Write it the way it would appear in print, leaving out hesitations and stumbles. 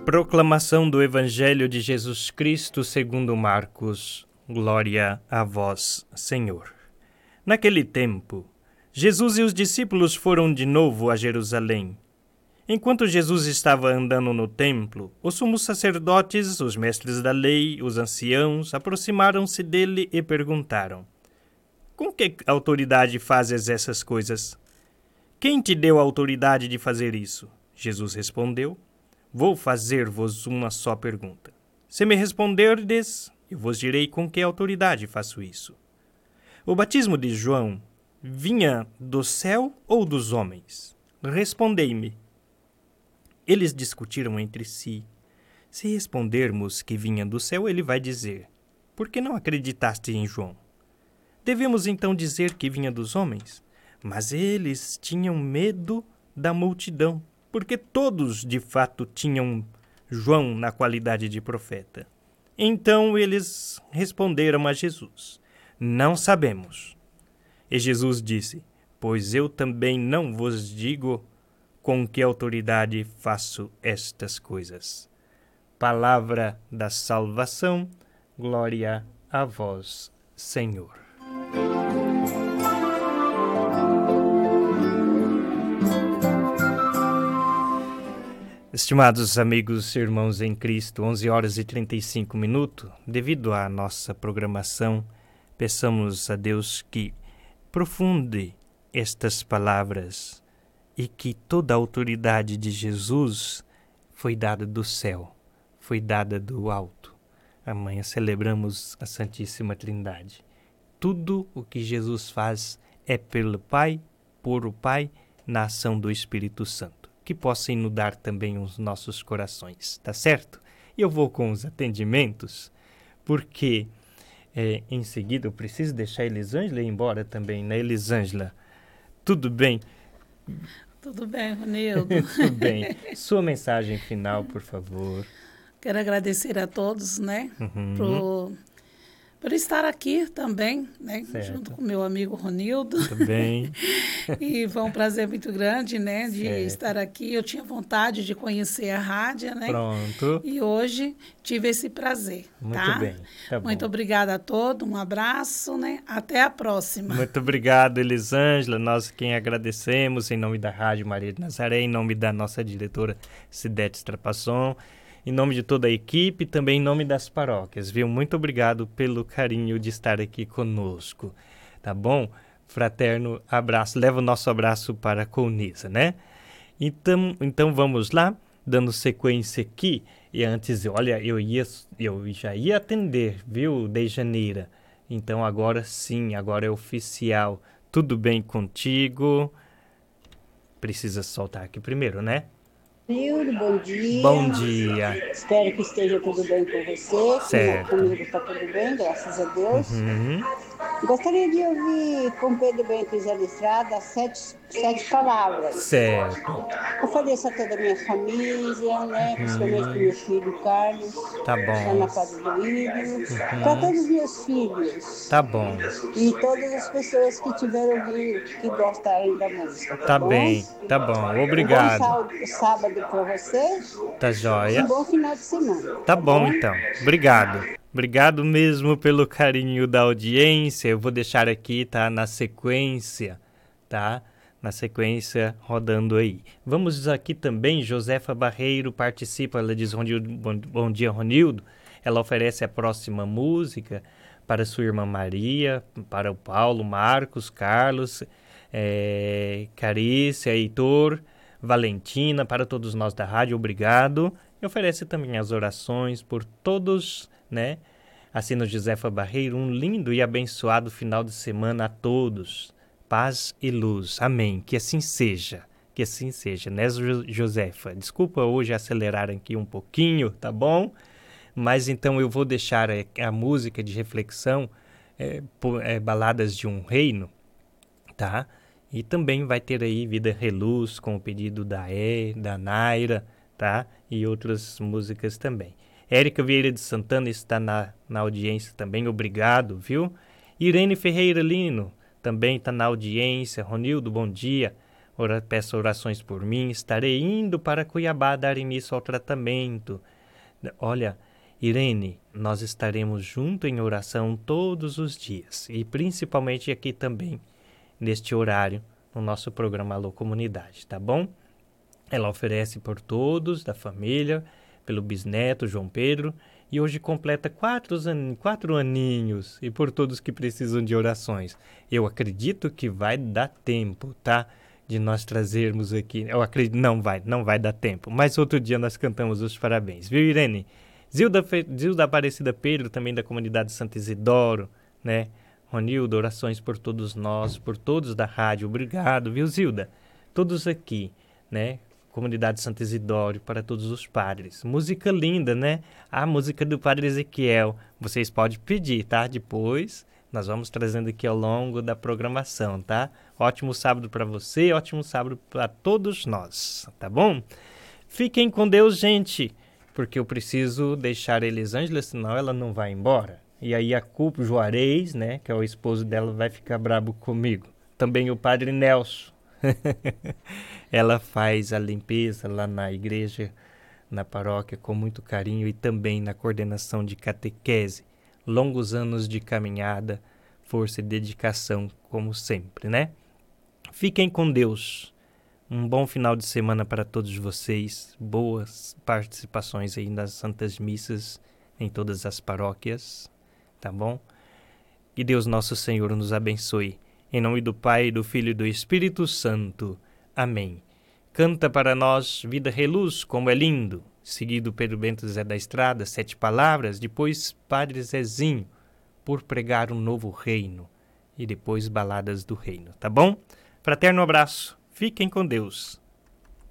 Proclamação do Evangelho de Jesus Cristo segundo Marcos. Glória a vós, Senhor. Naquele tempo, Jesus e os discípulos foram de novo a Jerusalém. Enquanto Jesus estava andando no templo, os sumos sacerdotes, os mestres da lei, os anciãos, aproximaram-se dele e perguntaram: Com que autoridade fazes essas coisas? Quem te deu a autoridade de fazer isso? Jesus respondeu: Vou fazer-vos uma só pergunta. Se me responderdes, eu vos direi com que autoridade faço isso. O batismo de João vinha do céu ou dos homens? Respondei-me. Eles discutiram entre si. Se respondermos que vinha do céu, ele vai dizer: Por que não acreditaste em João? Devemos então dizer que vinha dos homens? Mas eles tinham medo da multidão, porque todos, de fato, tinham João na qualidade de profeta. Então eles responderam a Jesus: Não sabemos. E Jesus disse: Pois eu também não vos digo com que autoridade faço estas coisas. Palavra da salvação, glória a vós, Senhor. Estimados amigos e irmãos em Cristo, 11 horas e 35 minutos, devido à nossa programação, peçamos a Deus que profunde estas palavras e que toda a autoridade de Jesus foi dada do céu, foi dada do alto. Amanhã celebramos a Santíssima Trindade. Tudo o que Jesus faz é pelo Pai, por o Pai, na ação do Espírito Santo. Que possa inundar também os nossos corações, tá certo? E eu vou com os atendimentos, porque em seguida eu preciso deixar a Elisângela ir embora também, né, Elisângela? Tudo bem? Tudo bem, Ronildo. Tudo bem. Sua mensagem final, por favor. Quero agradecer a todos, né, por estar aqui também, né, junto com meu amigo Ronildo. Tudo bem. E foi um prazer muito grande, né, de estar aqui. Eu tinha vontade de conhecer a rádio, né? Pronto. E hoje tive esse prazer, Muito tá? bem, tá bom. Muito obrigada a todos, um abraço, né? Até a próxima. Muito obrigado, Elisângela. Nós quem agradecemos em nome da Rádio Maria de Nazaré, em nome da nossa diretora Cidete Strapasson, em nome de toda a equipe, também em nome das paróquias, viu? Muito obrigado pelo carinho de estar aqui conosco, tá bom? Fraterno abraço, leva o nosso abraço para a Colnisa, né? Então vamos lá, dando sequência aqui. E antes, olha, eu já ia atender, viu, Dejaneira? Então agora sim, agora é oficial. Tudo bem contigo? Precisa soltar aqui primeiro, né? Bom dia. Bom dia. Espero que esteja tudo bem com você. Certo. Comigo está tudo bem, graças a Deus. Uhum. Gostaria de ouvir com Pedro Bento e Zé Listrada sete palavras. Certo. Ofereço a toda a minha família, né? Principalmente para o meu filho Carlos. Tá bom. Lá na Padre do Ídolo. Para todos os meus filhos. Tá bom. E todas as pessoas que tiveram ouvido, que gostarem da música. Tá bem, tá bom. Obrigado. Um bom sábado para você. Tá joia. Um bom final de semana. Tá bom, então. Obrigado. Obrigado mesmo pelo carinho da audiência. Eu vou deixar aqui, tá? Na sequência, tá? Na sequência, rodando aí. Vamos aqui também, Josefa Barreiro participa, ela diz: bom dia, Ronildo. Ela oferece a próxima música para sua irmã Maria, para o Paulo, Marcos, Carlos, Carícia, Heitor, Valentina, para todos nós da rádio, obrigado. E oferece também as orações por todos, né? Assina Josefa Barreiro, um lindo e abençoado final de semana a todos. Paz e luz. Amém. Que assim seja. Que assim seja, né, Josefa? Desculpa hoje acelerar aqui um pouquinho, tá bom? Mas então eu vou deixar a música de reflexão, Baladas de um Reino, tá? E também vai ter aí Vida Reluz com o pedido da Naira, tá? E outras músicas também. Érica Vieira de Santana está na audiência também, obrigado, viu? Irene Ferreira Lino também está na audiência. Ronildo, bom dia. Peça orações por mim, estarei indo para Cuiabá dar início ao tratamento. Olha, Irene, nós estaremos juntos em oração todos os dias, e principalmente aqui também, neste horário, no nosso programa Alô Comunidade, tá bom? Ela oferece por todos da família, pelo bisneto João Pedro, e hoje completa 4 aninhos, e por todos que precisam de orações. Eu acredito que vai dar tempo, tá? De nós trazermos aqui. Eu acredito, não vai dar tempo. Mas outro dia nós cantamos os parabéns, viu, Irene? Zilda Aparecida Pedro, também da comunidade Santo Isidoro, né? Ronildo, orações por todos nós, por todos da rádio. Obrigado, viu, Zilda? Todos aqui, né? Comunidade Santo Isidoro, para todos os padres. Música linda, né? A música do Padre Ezequiel. Vocês podem pedir, tá? Depois nós vamos trazendo aqui ao longo da programação, tá? Ótimo sábado para você, ótimo sábado para todos nós, tá bom? Fiquem com Deus, gente, porque eu preciso deixar a Elisângela, senão ela não vai embora. E aí a culpa, o Juarez, né, que é o esposo dela, vai ficar brabo comigo. Também o Padre Nelson. Ela faz a limpeza lá na igreja, na paróquia, com muito carinho, e também na coordenação de catequese. Longos anos de caminhada, força e dedicação, como sempre, né? Fiquem com Deus. Um bom final de semana para todos vocês. Boas participações aí nas Santas Missas em todas as paróquias, tá bom? Que Deus Nosso Senhor nos abençoe. Em nome do Pai, do Filho e do Espírito Santo. Amém. Canta para nós, Vida Reluz, como é lindo. Seguido Pedro Bento Zé da Estrada, 7 palavras. Depois Padre Zezinho, por pregar um novo reino. E depois Baladas do Reino, tá bom? Fraterno abraço. Fiquem com Deus.